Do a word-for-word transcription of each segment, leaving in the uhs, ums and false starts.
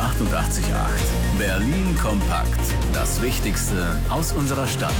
achtundachtzig Komma acht. Berlin kompakt. Das Wichtigste aus unserer Stadt.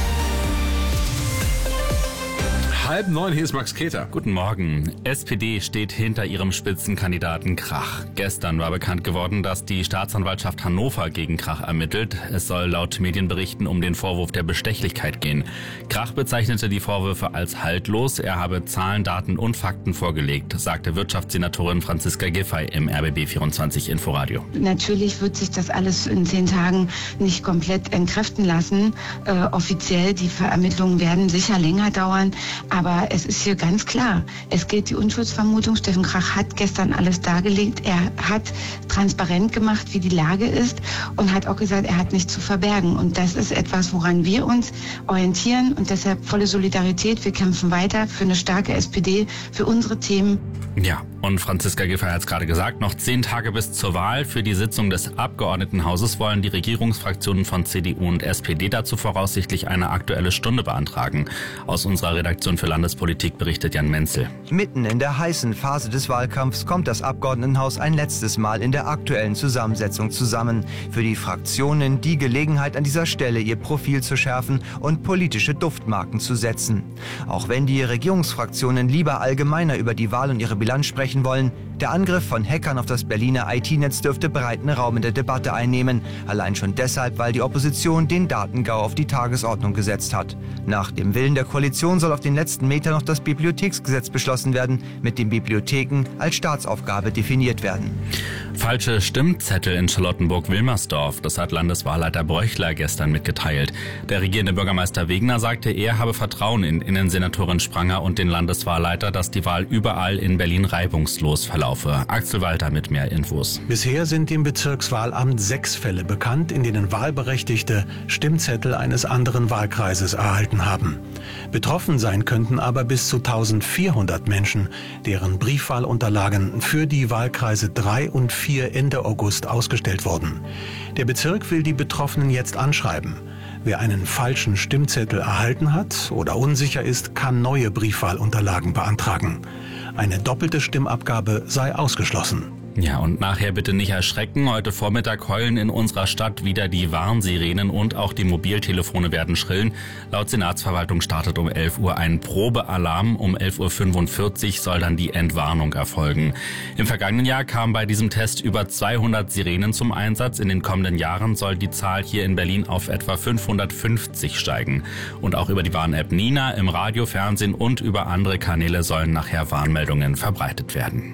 Halb neun, hier ist Max Keter. Guten Morgen. S P D steht hinter ihrem Spitzenkandidaten Krach. Gestern war bekannt geworden, dass die Staatsanwaltschaft Hannover gegen Krach ermittelt. Es soll laut Medienberichten um den Vorwurf der Bestechlichkeit gehen. Krach bezeichnete die Vorwürfe als haltlos. Er habe Zahlen, Daten und Fakten vorgelegt, sagte Wirtschaftssenatorin Franziska Giffey im R B B vierundzwanzig Inforadio. Natürlich wird sich das alles in zehn Tagen nicht komplett entkräften lassen. Äh, offiziell, die Ermittlungen werden sicher länger dauern. Aber es ist hier ganz klar, es gilt die Unschuldsvermutung. Steffen Krach hat gestern alles dargelegt. Er hat transparent gemacht, wie die Lage ist und hat auch gesagt, er hat nichts zu verbergen. Und das ist etwas, woran wir uns orientieren und deshalb volle Solidarität. Wir kämpfen weiter für eine starke S P D, für unsere Themen. Ja, und Franziska Giffey hat es gerade gesagt, noch zehn Tage bis zur Wahl. Für die Sitzung des Abgeordnetenhauses wollen die Regierungsfraktionen von C D U und S P D dazu voraussichtlich eine aktuelle Stunde beantragen. Aus unserer Redaktion für Landespolitik berichtet Jan Menzel. Mitten in der heißen Phase des Wahlkampfs kommt das Abgeordnetenhaus ein letztes Mal in der aktuellen Zusammensetzung zusammen. Für die Fraktionen die Gelegenheit, an dieser Stelle ihr Profil zu schärfen und politische Duftmarken zu setzen. Auch wenn die Regierungsfraktionen lieber allgemeiner über die Wahl und ihre Bilanz sprechen wollen, der Angriff von Hackern auf das Berliner I T-Netz dürfte breiten Raum in der Debatte einnehmen. Allein schon deshalb, weil die Opposition den Datengau auf die Tagesordnung gesetzt hat. Nach dem Willen der Koalition soll auf den letzten Meter noch das Bibliotheksgesetz beschlossen werden, mit dem Bibliotheken als Staatsaufgabe definiert werden. Falsche Stimmzettel in Charlottenburg-Wilmersdorf. Das hat Landeswahlleiter Bröchler gestern mitgeteilt. Der regierende Bürgermeister Wegner sagte, er habe Vertrauen in Innensenatorin Spranger und den Landeswahlleiter, dass die Wahl überall in Berlin reibungslos verlaufe. Axel Walter mit mehr Infos. Bisher sind dem Bezirkswahlamt sechs Fälle bekannt, in denen Wahlberechtigte Stimmzettel eines anderen Wahlkreises erhalten haben. Betroffen sein könnten aber bis zu eintausendvierhundert Menschen, deren Briefwahlunterlagen für die Wahlkreise drei und vier Ende August ausgestellt wurden. Der Bezirk will die Betroffenen jetzt anschreiben. Wer einen falschen Stimmzettel erhalten hat oder unsicher ist, kann neue Briefwahlunterlagen beantragen. Eine doppelte Stimmabgabe sei ausgeschlossen. Ja, und nachher bitte nicht erschrecken. Heute Vormittag heulen in unserer Stadt wieder die Warnsirenen und auch die Mobiltelefone werden schrillen. Laut Senatsverwaltung startet um elf Uhr ein Probealarm. Um elf Uhr fünfundvierzig soll dann die Entwarnung erfolgen. Im vergangenen Jahr kamen bei diesem Test über zweihundert Sirenen zum Einsatz. In den kommenden Jahren soll die Zahl hier in Berlin auf etwa fünfhundertfünfzig steigen. Und auch über die Warn-App Nina, im Radio, Fernsehen und über andere Kanäle sollen nachher Warnmeldungen verbreitet werden.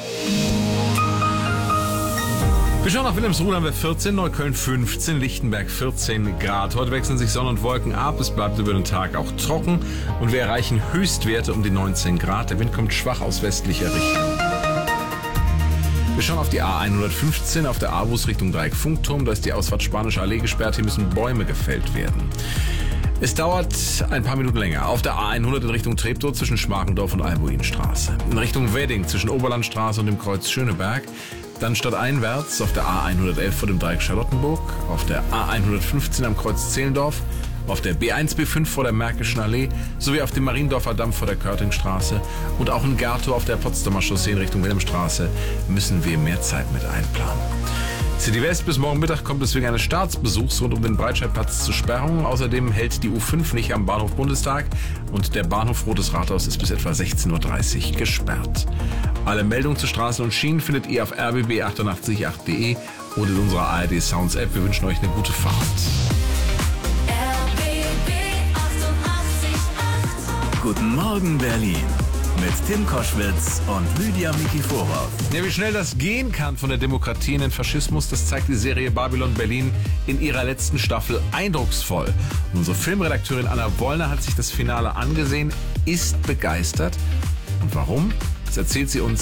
Wir schauen nach Wilhelmsruhe, haben wir vierzehn, Neukölln fünfzehn, Lichtenberg vierzehn Grad. Heute wechseln sich Sonne und Wolken ab, es bleibt über den Tag auch trocken und wir erreichen Höchstwerte um die neunzehn Grad. Der Wind kommt schwach aus westlicher Richtung. Wir schauen auf die A hundertfünfzehn, auf der A-Bus Richtung Dreieck-Funkturm. Da ist die Ausfahrt Spanische Allee gesperrt, hier müssen Bäume gefällt werden. Es dauert ein paar Minuten länger. Auf der A hundert in Richtung Treptow zwischen Schmargendorf und Albuinstraße. In Richtung Wedding zwischen Oberlandstraße und dem Kreuz Schöneberg. Dann stadteinwärts auf der A hundertelf vor dem Dreieck Charlottenburg, auf der A hundertfünfzehn am Kreuz Zehlendorf, auf der B eins B fünf vor der Märkischen Allee sowie auf dem Mariendorfer Damm vor der Körtingstraße und auch in Gertow auf der Potsdamer Chaussee in Richtung Wilhelmstraße müssen wir mehr Zeit mit einplanen. City West bis morgen Mittag kommt es wegen eines Staatsbesuchs rund um den Breitscheidplatz zu Sperrungen. Außerdem hält die U fünf nicht am Bahnhof Bundestag und der Bahnhof Rotes Rathaus ist bis etwa sechzehn Uhr dreißig gesperrt. Alle Meldungen zu Straßen und Schienen findet ihr auf r b b achtundachtzig Punkt acht punkt de und in unserer A R D Sounds App. Wir wünschen euch eine gute Fahrt. R B B achtundachtzig Komma acht. Guten Morgen Berlin. Mit Tim Koschwitz und Lydia Mikiforov. Ja, wie schnell das gehen kann von der Demokratie in den Faschismus, das zeigt die Serie Babylon Berlin in ihrer letzten Staffel eindrucksvoll. Und unsere Filmredakteurin Anna Wollner hat sich das Finale angesehen, ist begeistert. Und warum? Das erzählt sie uns